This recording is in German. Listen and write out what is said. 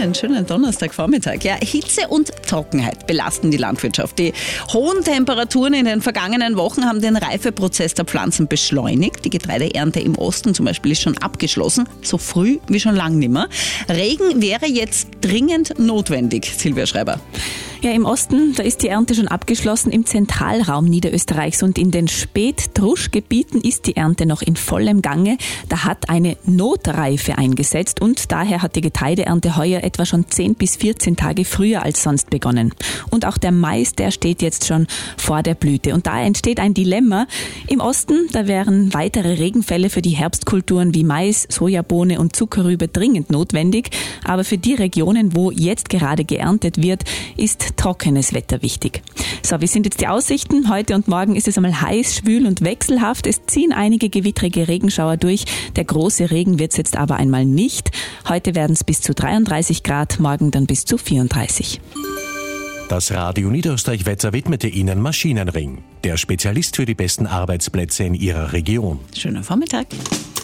schönen Donnerstagvormittag. Ja, Hitze und Trockenheit belasten die Landwirtschaft. Die hohen Temperaturen in den vergangenen Wochen haben den Reifeprozess der Pflanzen beschleunigt. Die Getreideernte im Osten zum Beispiel ist schon abgeschlossen, so früh wie schon lange nicht mehr. Regen wäre jetzt dringend notwendig, Silvia Schreiber. Ja, im Osten, da ist die Ernte schon abgeschlossen, im Zentralraum Niederösterreichs und in den Spättruschgebieten ist die Ernte noch in vollem Gange. Da hat eine Notreife eingesetzt und daher hat die Getreideernte heuer etwa schon 10 bis 14 Tage früher als sonst begonnen. Und auch der Mais, der steht jetzt schon vor der Blüte. Und da entsteht ein Dilemma. Im Osten, da wären weitere Regenfälle für die Herbstkulturen wie Mais, Sojabohne und Zuckerrübe dringend notwendig. Aber für die Regionen, wo jetzt gerade geerntet wird, ist trockenes Wetter wichtig. So, wie sind jetzt die Aussichten? Heute und morgen ist es einmal heiß, schwül und wechselhaft. Es ziehen einige gewittrige Regenschauer durch. Der große Regen wird es jetzt aber einmal nicht. Heute werden es bis zu 33 Grad, morgen dann bis zu 34. Das Radio Niederösterreich-Wetter widmete Ihnen Maschinenring, der Spezialist für die besten Arbeitsplätze in Ihrer Region. Schönen Vormittag.